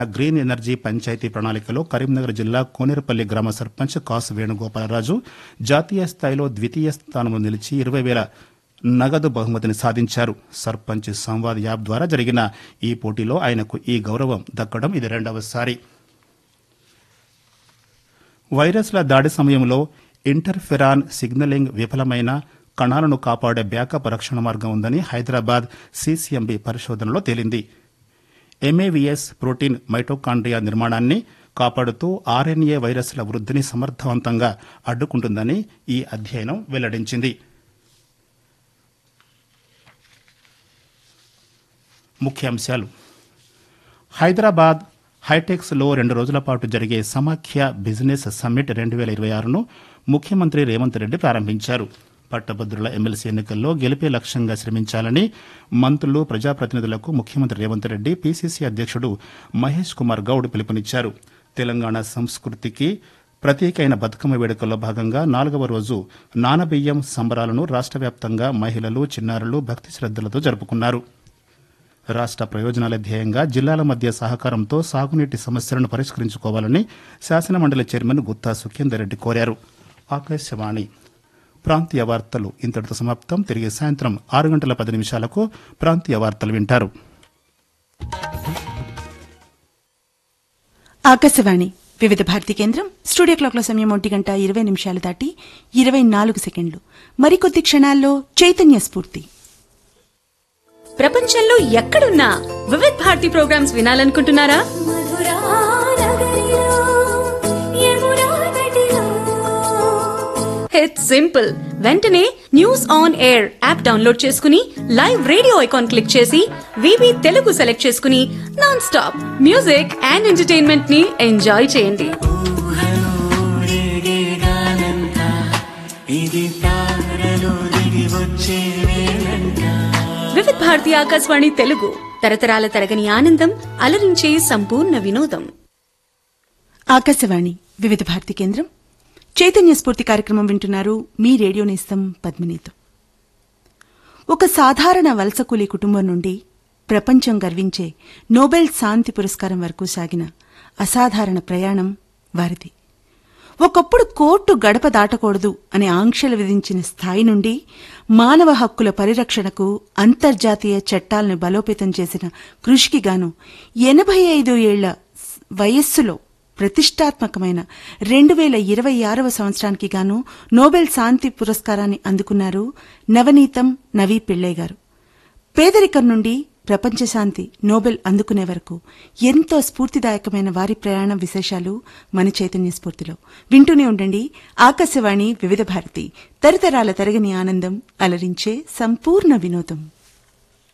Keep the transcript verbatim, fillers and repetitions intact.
Green energy panchayat ప్రణాళికలో కరీంనగర్ జిల్లా కోనేరుపల్లి గ్రామ సర్పంచ్ కాసు వేణుగోపాలరాజు జాతీయ స్థాయిలో ద్వితీయ స్థానంలో నిలిచి ఇరవై వేల నగదు బహుమతిని సాధించారు. సర్పంచ్ సంవాద్ యాప్ ద్వారా జరిగిన ఈ పోటీలో ఆయనకు ఈ గౌరవం దక్కడం ఇది రెండవసారి. వైరస్ల దాడి సమయంలో ఇంటర్ఫెరాన్ సిగ్నలింగ్ విఫలమైన కణాలను కాపాడే బ్యాకప్ రక్షణ మార్గం ఉందని హైదరాబాద్ సీసీఎంబీ పరిశోధనలో తేలింది. ఎంఏవిఎస్ ప్రోటీన్ మైటోకాండ్రియా నిర్మాణాన్ని కాపాడుతూ ఆర్ఎన్ఏ వైరస్ల వృద్ధిని సమర్థవంతంగా అడ్డుకుంటుందని ఈ అధ్యయనం వెల్లడించింది. ముఖ్యాంశాలు. హైదరాబాద్ హైటెక్స్లో రెండు రోజుల పాటు జరిగే సమాఖ్య బిజినెస్ సమ్మిట్ రెండు వేల ఇరవై ఆరును ముఖ్యమంత్రి రేవంత్ రెడ్డి ప్రారంభించారు. పట్టభద్రుల ఎమ్మెల్సీ ఎన్నికల్లో గెలిపే లక్ష్యంగా శ్రమించాలని మంత్రులు, ప్రజాప్రతినిధులకు ముఖ్యమంత్రి రేవంత్ రెడ్డి పీసీసీ అధ్యక్షుడు మహేష్ కుమార్ గౌడ్ పిలుపునిచ్చారు. తెలంగాణ సంస్కృతికి ప్రత్యేకైన బతుకమ్మ వేడుకల్లో భాగంగా నాలుగవ రోజు నానబియ్యం సంబరాలను రాష్ట్ర వ్యాప్తంగా మహిళలు, చిన్నారులు భక్తి శ్రద్దలతో జరుపుకున్నారు. రాష్ట్ర ప్రయోజనాల ధ్యేయంగా జిల్లాల మధ్య సహకారంతో సాగునీటి సమస్యలను పరిష్కరించుకోవాలని శాసనమండలి చైర్మన్ గుత్తా సుఖేందర్ రెడ్డి కోరారు. ఆకాశవాణి ప్రాంతీయ వార్తలు ఇంతటితో సమాప్తం. తిరిగి సాయంత్రం ఆరు గంటల పది నిమిషాలకు ప్రాంతీయ వార్తలు వింటారు. ఆకాశవాణి వివిధ భారతి కేంద్రం స్టూడియో క్లాక్ల సమయం ఒంటి గంట ఇరవై నిమిషాలు దాటి ఇరవై నాలుగు సెకండ్లు. మరికొద్ది క్షణాల్లో చైతన్య స్ఫూర్తి. ప్రపంచంలో ఎక్కడున్నా వివిధ భారతి ప్రోగ్రామ్స్ వినాలనుకుంటున్నారా? It's simple. వెంటనే news on air app download చేసుకుని లైవ్ రేడియో ఐకాన్ క్లిక్ చేసి వివి తెలుగు సెలెక్ట్ చేసుకుని non stop music and entertainment ని ఎంజాయ్ చేయండి. వివిధ భారతి ఆకాశవాణి తెలుగు తరతరాల తరగని ఆనందం, అలరించే సంపూర్ణ వినోదం. ఆకాశవాణి వివిధ భారతి కేంద్రం చైతన్య స్ఫూర్తి కార్యక్రమం వింటున్నారు. మీ రేడియో నేస్తం పద్మినితో. ఒక సాధారణ వలస కూలీ కుటుంబం నుండి ప్రపంచం గర్వించే నోబెల్ శాంతి పురస్కారం వరకు సాగిన అసాధారణ ప్రయాణం వారిది. ఒకప్పుడు కోర్టు గడప దాటకూడదు అనే ఆంక్షలు విధించిన స్థాయి నుండి మానవ హక్కుల పరిరక్షణకు అంతర్జాతీయ చట్టాలను బలోపేతం చేసిన కృషికి గాను ఎనభై ఐదు ఏళ్ల వయస్సులో ప్రతిష్టాత్మకమైన రెండు వేల ఇరవై ఆరవ సంవత్సరానికి గాను నోబెల్ శాంతి పురస్కారాన్ని అందుకున్నారు నవనీతం నవీ పిళ్ళై గారు. పేదరికం నుండి ప్రపంచ శాంతి నోబెల్ అందుకునే వరకు ఎంతో స్ఫూర్తిదాయకమైన వారి ప్రయాణ విశేషాలు మన చైతన్య స్ఫూర్తిలో వింటూనే ఉండండి. ఆకాశవాణి వివిధ భారతి తరతరాల తరగని ఆనందం, అలరించే సంపూర్ణ వినోదం.